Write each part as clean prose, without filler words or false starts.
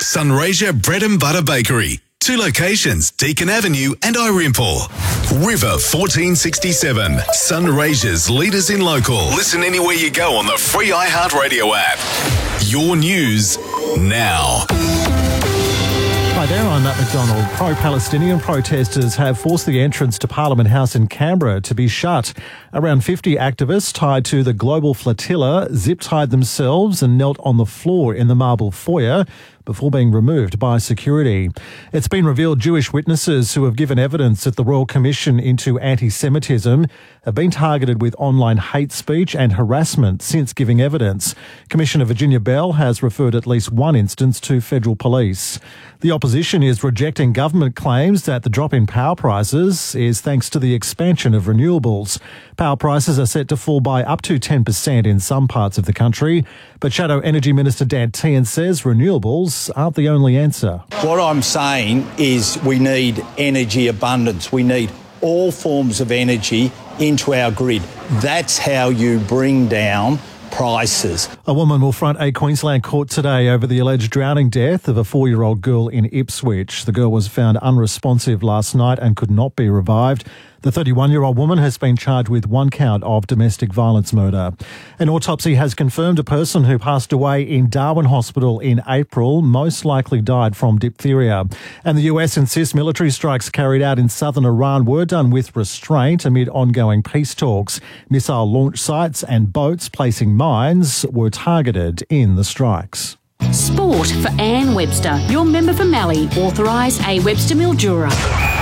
Sunraysia Bread and Butter Bakery. 2 locations, Deakin Avenue and Irimple. River 1467, Sunraysia's leaders in local. Listen anywhere you go on the free iHeartRadio app. Your news now. Hi there, I'm Matt McDonald. Pro-Palestinian protesters have forced the entrance to Parliament House in Canberra to be shut. Around 50 activists tied to the Global Flotilla zip-tied themselves and knelt on the floor in the marble foyer before being removed by security. It's been revealed Jewish witnesses who have given evidence at the Royal Commission into anti-Semitism have been targeted with online hate speech and harassment since giving evidence. Commissioner Virginia Bell has referred at least one instance to federal police. The opposition is rejecting government claims that the drop in power prices is thanks to the expansion of renewables. Power prices are set to fall by up to 10% in some parts of the country, but Shadow Energy Minister Dan Tehan says renewables aren't the only answer. What I'm saying is we need energy abundance. We need all forms of energy into our grid. That's how you bring down prices. A woman will front a Queensland court today over the alleged drowning death of a 4-year-old girl in Ipswich. The girl was found unresponsive last night and could not be revived. The 31-year-old woman has been charged with 1 count of domestic violence murder. An autopsy has confirmed a person who passed away in Darwin Hospital in April most likely died from diphtheria. And the US insists military strikes carried out in southern Iran were done with restraint amid ongoing peace talks. Missile launch sites and boats placing mines were targeted in the strikes. Sport for Anne Webster, your member for Mallee, authorise A. Webster Mildura.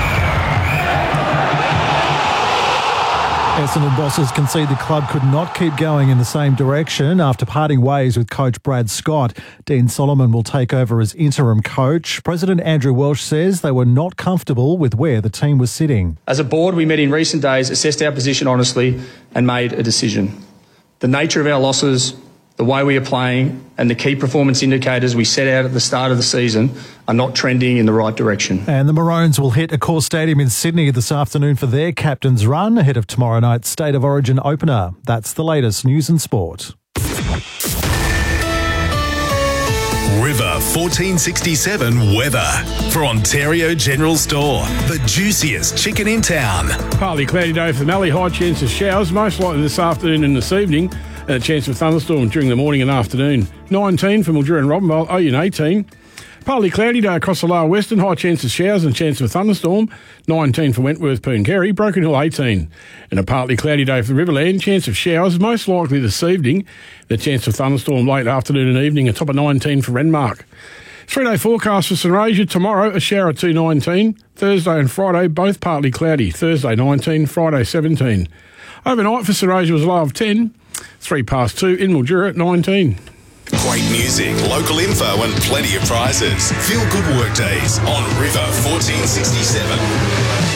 Essendon bosses concede the club could not keep going in the same direction after parting ways with coach Brad Scott. Dean Solomon will take over as interim coach. President Andrew Welsh says they were not comfortable with where the team was sitting. As a board, we met in recent days, assessed our position honestly and made a decision. The nature of our losses, the way we are playing and the key performance indicators we set out at the start of the season are not trending in the right direction. And the Maroons will hit Accor Stadium in Sydney this afternoon for their captain's run ahead of tomorrow night's State of Origin opener. That's the latest news and sport. River 1467 weather for Ontario General Store. The juiciest chicken in town. Partly cloudy day for the Mallee. High chance of showers, most likely this afternoon and this evening. And a chance of thunderstorms during the morning and afternoon. 19 for Mildura and Robinvale. Oyen 18. Partly cloudy day across the lower western. High chance of showers and chance of a thunderstorm. 19 for Wentworth, Pooncarie. Broken Hill 18. And a partly cloudy day for the Riverland. Chance of showers, most likely this evening. The chance of thunderstorm late afternoon and evening. A top of 19 for Renmark. 3-day forecast for Sunraysia. Tomorrow, a shower at 2:19. Thursday and Friday, both partly cloudy. Thursday 19, Friday 17. Overnight for Sunraysia was a low of 10. 2:03 in Mildura at 19. Great music, local info and plenty of prizes. Feel good work days on River 1467.